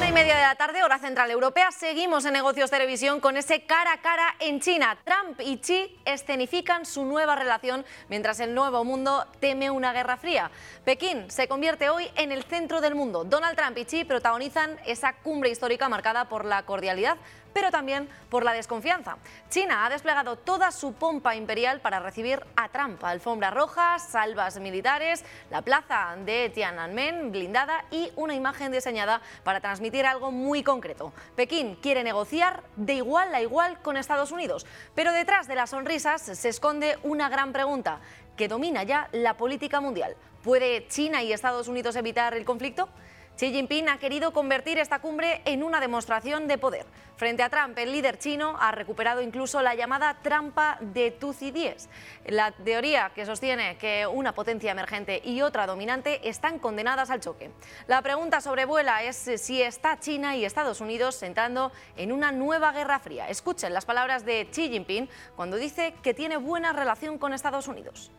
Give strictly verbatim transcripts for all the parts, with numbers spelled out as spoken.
y media de la tarde, hora central europea, seguimos en Negocios Televisión con ese cara a cara en China. Trump y Xi escenifican su nueva relación mientras el nuevo mundo teme una guerra fría. Pekín se convierte hoy en el centro del mundo. Donald Trump y Xi protagonizan esa cumbre histórica marcada por la cordialidad, pero también por la desconfianza. China ha desplegado toda su pompa imperial para recibir a Trump. Alfombras rojas, salvas militares, la plaza de Tiananmen blindada y una imagen diseñada para transmitir algo muy concreto. Pekín quiere negociar de igual a igual con Estados Unidos, pero detrás de las sonrisas se esconde una gran pregunta que domina ya la política mundial. ¿Puede China y Estados Unidos evitar el conflicto? Xi Jinping ha querido convertir esta cumbre en una demostración de poder. Frente a Trump, el líder chino ha recuperado incluso la llamada trampa de Tucídides, la teoría que sostiene que una potencia emergente y otra dominante están condenadas al choque. La pregunta sobrevuela es si está China y Estados Unidos entrando en una nueva guerra fría. Escuchen las palabras de Xi Jinping cuando dice que tiene buena relación con Estados Unidos.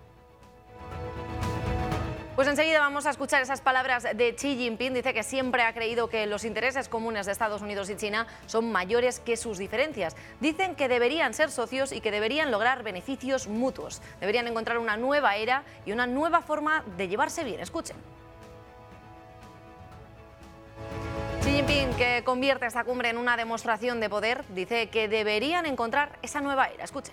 Pues enseguida vamos a escuchar esas palabras de Xi Jinping. Dice que siempre ha creído que los intereses comunes de Estados Unidos y China son mayores que sus diferencias. Dicen que deberían ser socios y que deberían lograr beneficios mutuos. Deberían encontrar una nueva era y una nueva forma de llevarse bien. Escuchen. Xi Jinping, que convierte esta cumbre en una demostración de poder, dice que deberían encontrar esa nueva era. Escuchen.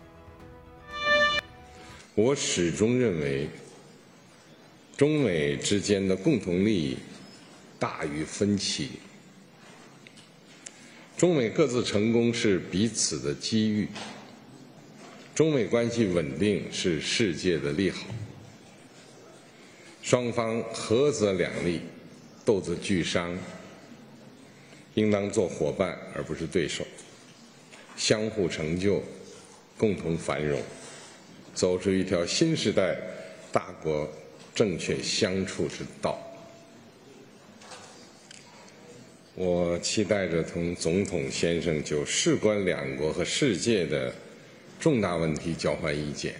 我始终认为 中美之间的共同利益大于分歧，中美各自成功是彼此的机遇，中美关系稳定是世界的利好，双方合则两利，斗则俱伤，应当做伙伴而不是对手，相互成就，共同繁荣，走出一条新时代大国 正确相处之道。我期待着同总统先生就事关两国和世界的重大问题交换意见，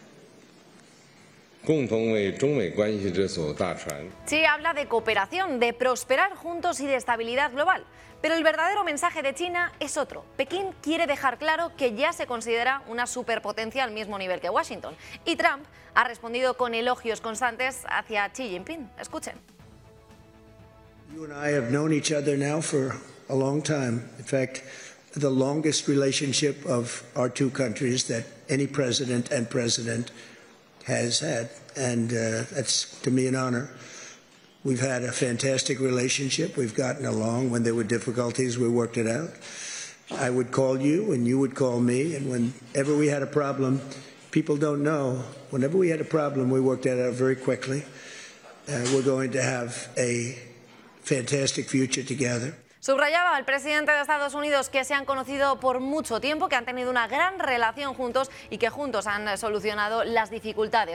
共同为中美关系这艘大船。 Xi habla de cooperación, de prosperar juntos y de estabilidad global. Pero el verdadero mensaje de China es otro. Pekín quiere dejar claro que ya se considera una superpotencia al mismo nivel que Washington. Y Trump ha respondido con elogios constantes hacia Xi Jinping. Escuchen. You and I have known each other now for a long time. In fact, the longest relationship of our two countries that any president and president has had. And uh, that's, to me, an honor. We've had a fantastic relationship. We've gotten along. When there were difficulties, we worked it out. I would call you, and you would call me. And whenever we had a problem, people don't know, whenever we had a problem, we worked it out very quickly. Uh, we're going to have a fantastic future together. Subrayaba el presidente de Estados Unidos que se han conocido por mucho tiempo, que han tenido una gran relación juntos y que juntos han solucionado las dificultades.